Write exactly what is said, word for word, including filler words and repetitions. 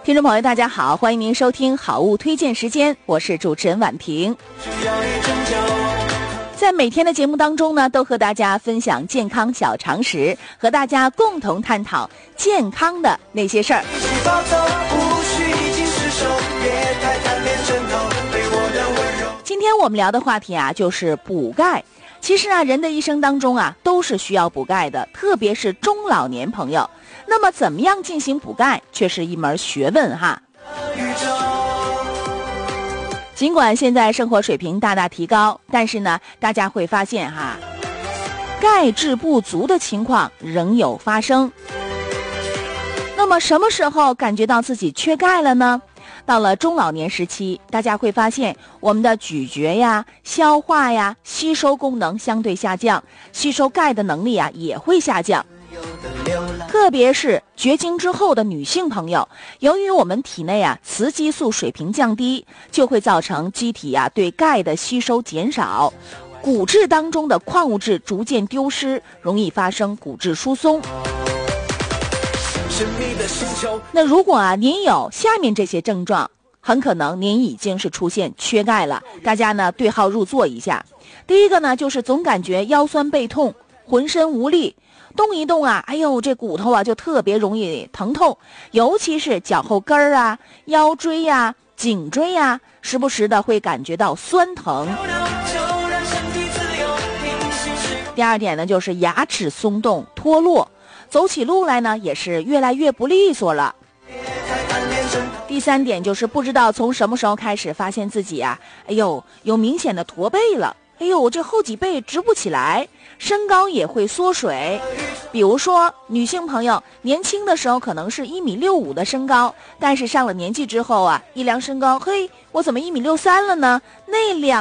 听众朋友大家好，欢迎您收听好物推荐时间，我是主持人婉婷。在每天的节目当中呢，都和大家分享健康小常识，和大家共同探讨健康的那些事儿。今天我们聊的话题啊，就是补钙。其实啊，人的一生当中啊，都是需要补钙的，特别是中老年朋友。那么怎么样进行补钙，却是一门学问哈。尽管现在生活水平大大提高，但是呢，大家会发现哈，钙质不足的情况仍有发生。那么什么时候感觉到自己缺钙了呢？到了中老年时期，大家会发现我们的咀嚼呀、消化呀、吸收功能相对下降，吸收钙的能力啊也会下降。特别是绝经之后的女性朋友，由于我们体内啊雌激素水平降低，就会造成机体啊对钙的吸收减少，骨质当中的矿物质逐渐丢失，容易发生骨质疏松。那如果啊您有下面这些症状，很可能您已经是出现缺钙了，大家呢对号入座一下。第一个呢就是总感觉腰酸背痛，浑身无力，动一动啊，哎呦这骨头啊就特别容易疼痛，尤其是脚后跟儿啊、腰椎呀、啊、颈椎呀、啊，时不时的会感觉到酸疼。第二点呢就是牙齿松动脱落，走起路来呢也是越来越不利索了。第三点就是不知道从什么时候开始发现自己啊，哎呦有明显的驼背了，哎呦这后脊背直不起来，身高也会缩水。比如说女性朋友年轻的时候可能是一米六五的身高，但是上了年纪之后啊，一量身高，嘿，我怎么一米六三了呢？那两